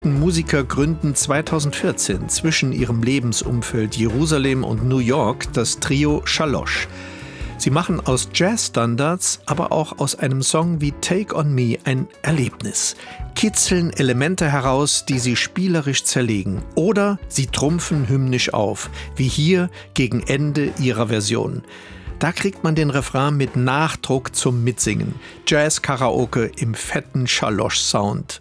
Musiker gründen 2014 zwischen ihrem Lebensumfeld Jerusalem und New York das Trio Shalosh. Sie machen aus Jazzstandards, aber auch aus einem Song wie Take on Me ein Erlebnis. Kitzeln Elemente heraus, die sie spielerisch zerlegen. Oder sie trumpfen hymnisch auf, wie hier gegen Ende ihrer Version. Da kriegt man den Refrain mit Nachdruck zum Mitsingen. Jazz-Karaoke im fetten Shalosh-Sound.